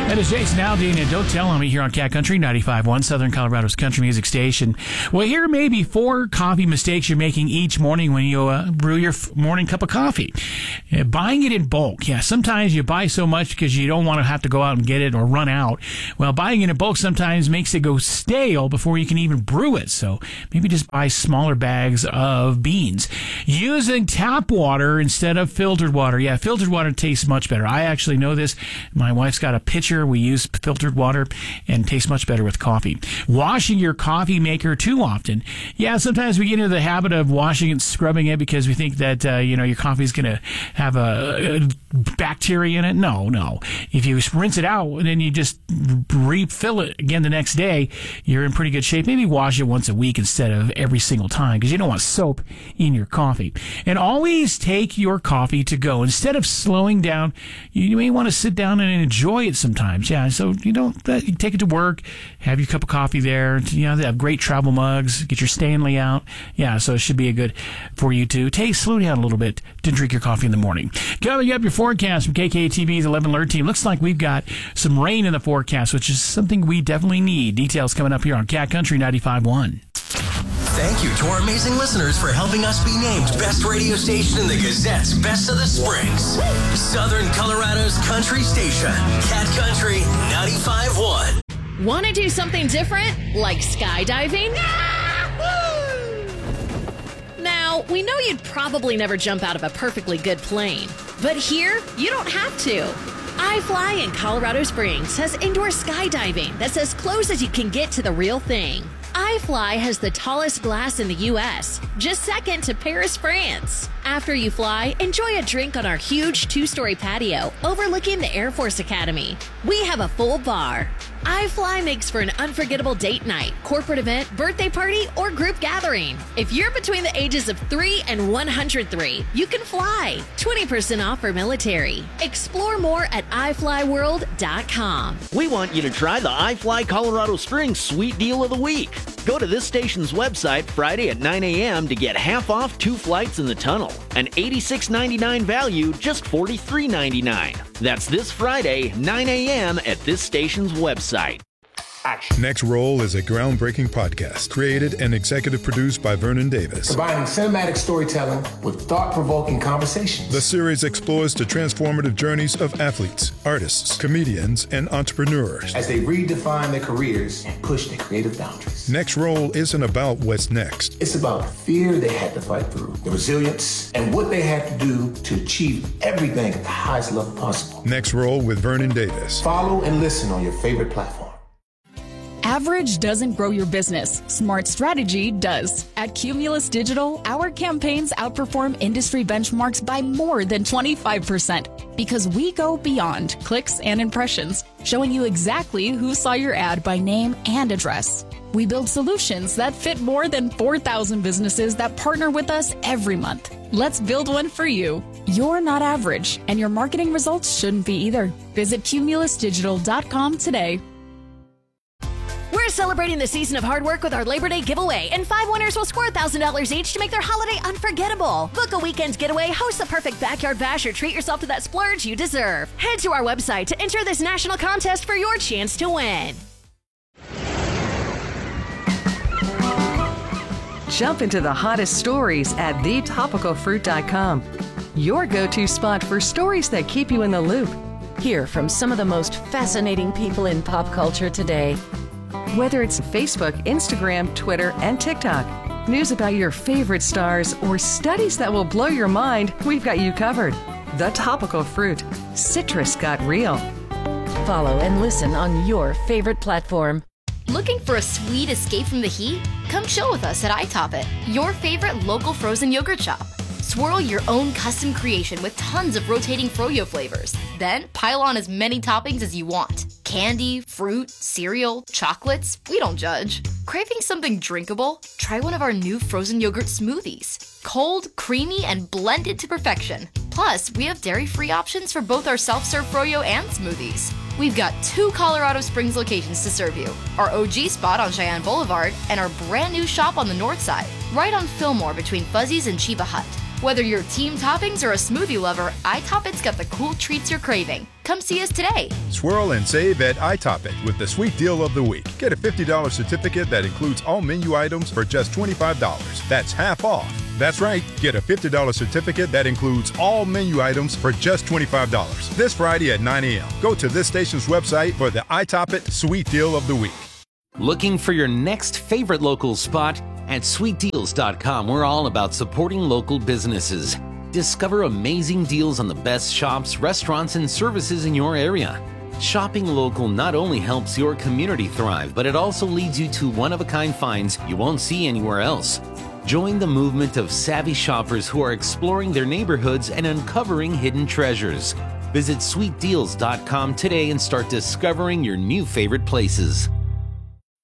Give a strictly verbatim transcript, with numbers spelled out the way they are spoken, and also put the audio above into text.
That is Jason Aldean and Don't Tell on Me here on Cat Country ninety-five point one, Southern Colorado's country music station. Well, here may be four coffee mistakes you're making each morning when you uh, brew your f- morning cup of coffee. Uh, buying it in bulk. Yeah, sometimes you buy so much because you don't want to have to go out and get it or run out. Well, buying it in bulk sometimes makes it go stale before you can even brew it. So maybe just buy smaller bags of beans. Using tap water instead of filtered water. Yeah, filtered water tastes much better. I actually know this. My wife's got a pitcher. We use filtered water and it tastes much better with coffee. Washing your coffee maker too often. Yeah, sometimes we get into the habit of washing and scrubbing it because we think that, uh, you know, your coffee is going to have a, a bacteria in it. No, no. If you rinse it out and then you just refill it again the next day, you're in pretty good shape. Maybe wash it once a week instead of every single time because you don't want soap in your coffee. And always take your coffee to go. Instead of slowing down, you may want to sit down and enjoy it sometimes. Yeah, so you don't you take it to work, have your cup of coffee there. You know, they have great travel mugs. Get your Stanley out. Yeah, so it should be a good for you to take slow down a little bit to drink your coffee in the morning. Coming up, your forecast from K K T V's eleven Alert Team. Looks like we've got some rain in the forecast, which is something we definitely need. Details coming up here on Cat Country ninety-five point one. Thank you to our amazing listeners for helping us be named Best Radio Station in the Gazette's Best of the Springs. Southern Colorado's country station, Cat Country ninety-five point one. Want to do something different, like skydiving? Now, we know you'd probably never jump out of a perfectly good plane, but here, you don't have to. iFly in Colorado Springs has indoor skydiving that's as close as you can get to the real thing. iFly has the tallest glass in the U S, just second to Paris, France. After you fly, enjoy a drink on our huge two-story patio overlooking the Air Force Academy. We have a full bar. iFly makes for an unforgettable date night, corporate event, birthday party, or group gathering. If you're between the ages of three and one hundred three, you can fly. twenty percent off for military. Explore more at i fly world dot com. We want you to try the iFly Colorado Springs Sweet Deal of the Week. Go to this station's website Friday at nine a.m. to get half off two flights in the tunnel. An eighty-six ninety-nine value, just forty-three ninety-nine. That's this Friday, nine a.m. at this station's website. Action. Next Roll is a groundbreaking podcast created and executive produced by Vernon Davis. Combining cinematic storytelling with thought-provoking conversations. The series explores the transformative journeys of athletes, artists, comedians, and entrepreneurs as they redefine their careers and push their creative boundaries. Next Roll isn't about what's next. It's about the fear they had to fight through, the resilience, and what they had to do to achieve everything at the highest level possible. Next Roll with Vernon Davis. Follow and listen on your favorite platform. Average doesn't grow your business. Smart strategy does. At Cumulus Digital, our campaigns outperform industry benchmarks by more than twenty-five percent because we go beyond clicks and impressions, showing you exactly who saw your ad by name and address. We build solutions that fit more than four thousand businesses that partner with us every month. Let's build one for you. You're not average, and your marketing results shouldn't be either. Visit cumulus digital dot com today. We're celebrating the season of hard work with our Labor Day giveaway, and five winners will score one thousand dollars each to make their holiday unforgettable. Book a weekend getaway, host the perfect backyard bash, or treat yourself to that splurge you deserve. Head to our website to enter this national contest for your chance to win. Jump into the hottest stories at the topical fruit dot com. Your go-to spot for stories that keep you in the loop. Hear from some of the most fascinating people in pop culture today. Whether it's Facebook, Instagram, Twitter, and TikTok, news about your favorite stars, or studies that will blow your mind, we've got you covered. The Topical Fruit. Citrus got real. Follow and listen on your favorite platform. Looking for a sweet escape from the heat? Come chill with us at I Top It, your favorite local frozen yogurt shop. Swirl your own custom creation with tons of rotating froyo flavors. Then pile on as many toppings as you want. Candy, fruit, cereal, chocolates, we don't judge. Craving something drinkable? Try one of our new frozen yogurt smoothies. Cold, creamy, and blended to perfection. Plus, we have dairy-free options for both our self-serve froyo and smoothies. We've got two Colorado Springs locations to serve you. Our O G spot on Cheyenne Boulevard and our brand new shop on the north side, right on Fillmore between Fuzzy's and Chiba Hut. Whether you're team toppings or a smoothie lover, iToppit's got the cool treats you're craving. Come see us today. Swirl and save at iToppit with the sweet deal of the week. Get a fifty dollars certificate that includes all menu items for just twenty-five dollars. That's half off. That's right. Get a fifty dollars certificate that includes all menu items for just twenty-five dollars. This Friday at nine a.m. Go to this station's website for the iToppit sweet deal of the week. Looking for your next favorite local spot? At sweet deals dot com, we're all about supporting local businesses. Discover amazing deals on the best shops, restaurants, and services in your area. Shopping local not only helps your community thrive, but it also leads you to one-of-a-kind finds you won't see anywhere else. Join the movement of savvy shoppers who are exploring their neighborhoods and uncovering hidden treasures. Visit sweet deals dot com today and start discovering your new favorite places.